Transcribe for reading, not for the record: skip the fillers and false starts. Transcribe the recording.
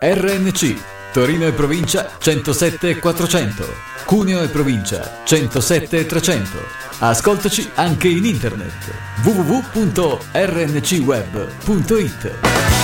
RNC Torino e provincia 107 400, Cuneo e provincia 107 300. Ascoltaci anche in internet www.rncweb.it.